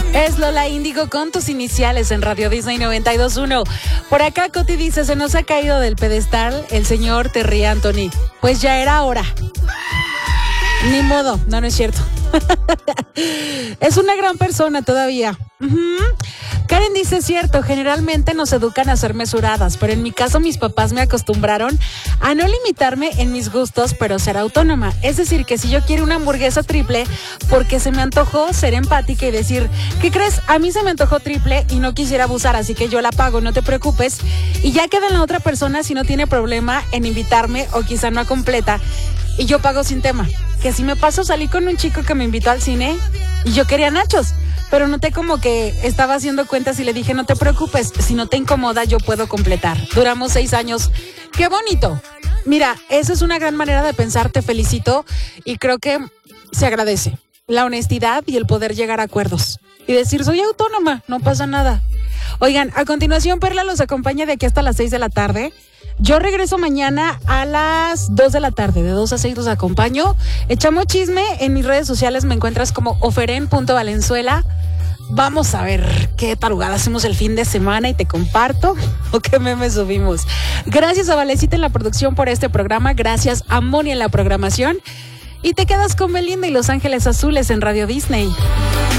Es Lola Índigo con tus iniciales en Radio Disney 92.1. Por acá Coti dice, se nos ha caído del pedestal el señor Terry Anthony. Pues ya era hora. Ni modo, no es cierto. Es una gran persona todavía. Karen dice, cierto, generalmente nos educan a ser mesuradas, pero en mi caso mis papás me acostumbraron a no limitarme en mis gustos, pero ser autónoma. Es decir, que si yo quiero una hamburguesa triple, porque se me antojó, ser empática y decir, ¿qué crees? A mí se me antojó triple y no quisiera abusar, así que yo la pago, no te preocupes. Y ya queda en la otra persona si no tiene problema en invitarme o quizá no completa y yo pago sin tema. Que si me paso, salí con un chico que me invitó al cine y yo quería nachos, pero noté como que estaba haciendo cuentas y le dije, no te preocupes, si no te incomoda yo puedo completar. Duramos 6 años. ¡Qué bonito! Mira, eso es una gran manera de pensar, te felicito y creo que se agradece la honestidad y el poder llegar a acuerdos y decir, soy autónoma, no pasa nada. Oigan, a continuación Perla los acompaña de aquí hasta las 6 de la tarde. Yo regreso mañana a las 2 de la tarde, de 2 a 6 los acompaño. Echamos chisme, en mis redes sociales me encuentras como oferen.valenzuela. Vamos a ver qué tarugada hacemos el fin de semana y te comparto o qué memes subimos. Gracias a Valecita en la producción por este programa, gracias a Moni en la programación. Y te quedas con Belinda y Los Ángeles Azules en Radio Disney.